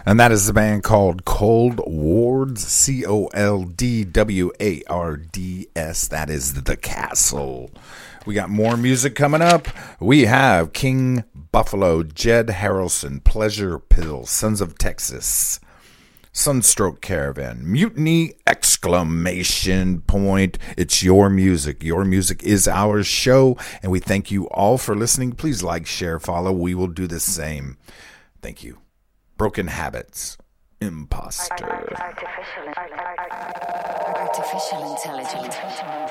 And that is the band called Cold Wards, Coldwards. That is The Castle. We got more music coming up. We have King Buffalo, Jed Harrelson, Pleasure Pill, Sons of Texas, Sunstroke Caravan, Mutiny, exclamation point. It's your music. Your music is our show, and we thank you all for listening. Please like, share, follow. We will do the same. Thank you. Broken Habits, Imposter. Artificial intelligence.